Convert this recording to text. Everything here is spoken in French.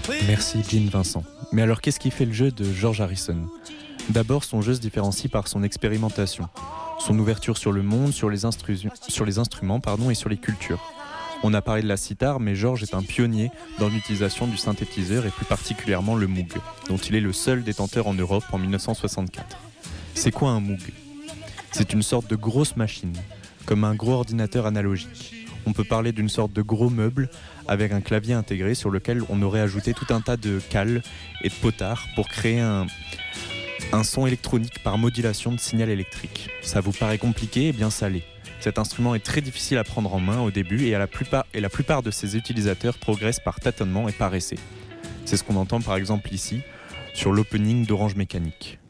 Merci Gene Vincent. Mais alors qu'est-ce qui fait le jeu de George Harrison ? D'abord, son jeu se différencie par son expérimentation, son ouverture sur le monde, sur les instruments et sur les cultures. On a parlé de la sitar, mais George est un pionnier dans l'utilisation du synthétiseur et plus particulièrement le Moog, dont il est le seul détenteur en Europe en 1964. C'est quoi un Moog ? C'est une sorte de grosse machine, comme un gros ordinateur analogique. On peut parler d'une sorte de gros meuble avec un clavier intégré sur lequel on aurait ajouté tout un tas de cales et de potards pour créer un son électronique par modulation de signal électrique. Ça vous paraît compliqué ? Eh bien ça l'est. Cet instrument est très difficile à prendre en main au début et la plupart de ses utilisateurs progressent par tâtonnement et par essai. C'est ce qu'on entend par exemple ici sur l'opening d'Orange Mécanique.